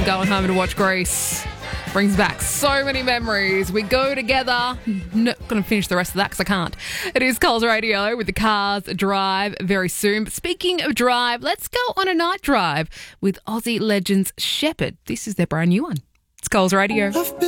going home to watch Grease. Brings back so many memories. We go together. Not going to finish the rest of that because I can't. It is Coles Radio with the Cars Drive very soon. But speaking of drive, let's go on a night drive with Aussie legends Shepherd. This is their brand new one. It's Coles Radio.